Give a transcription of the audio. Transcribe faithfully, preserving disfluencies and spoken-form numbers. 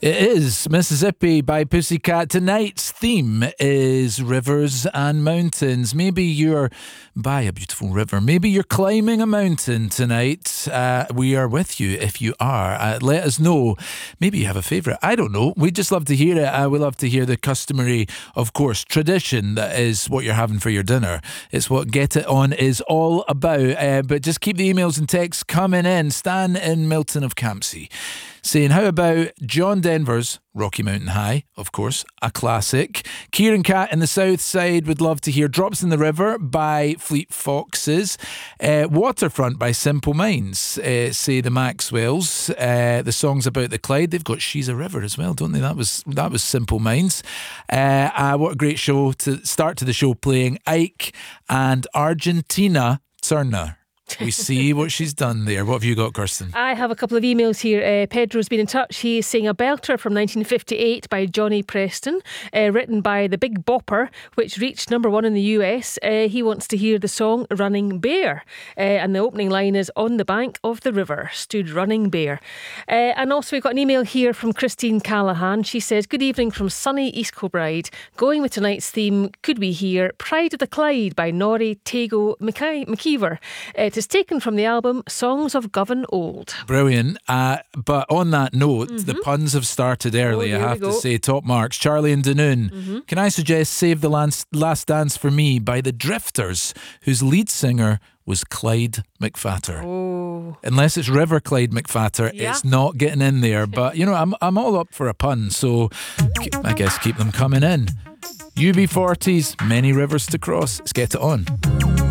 It is Mississippi by Pussycat. Tonight's theme is rivers and mountains. Maybe you're by a beautiful river. Maybe you're climbing a mountain tonight. Uh, we are with you if you are. Uh, let us know. Maybe you have a favourite. I don't know. We'd just love to hear it. Uh, we love to hear the customary, of course, tradition that is what you're having for your dinner. It's what Get It On is all about. Uh, but just keep the emails and texts coming in. Stan in Milton of Campsie saying, how about John Denver's Rocky Mountain High, of course, a classic. Kieran Cat in the south side would love to hear Drops in the River by Fleet Foxes. Uh, Waterfront by Simple Minds, uh, say the Maxwells. Uh, the song's about the Clyde. They've got She's a River as well, don't they? That was that was Simple Minds. Uh, uh, what a great show to start to the show, playing Ike and Argentina Turner. We see what she's done there. What have you got, Kirsten? I have a couple of emails here. Uh, Pedro's been in touch. He is saying a belter from nineteen fifty-eight by Johnny Preston, uh, written by the Big Bopper, which reached number one in the U S. Uh, he wants to hear the song Running Bear. Uh, and the opening line is, on the bank of the river stood Running Bear. Uh, and also we've got an email here from Christine Callahan. She says, good evening from sunny East Kilbride. Going with tonight's theme, could we hear Pride of the Clyde by Norrie Tago McKeever? Uh, It is taken from the album Songs of Govan Old. Brilliant. Uh, but on that note, mm-hmm. the puns have started early, oh, I have to say. Top marks. Charlie and Dunoon. Mm-hmm. Can I suggest Save the Last, Last Dance for Me by the Drifters, whose lead singer was Clyde McPhatter. Oh. Unless it's River Clyde McPhatter, yeah. it's not getting in there. But, you know, I'm, I'm all up for a pun, so I guess keep them coming in. U B forties, many rivers to cross. Let's get it on.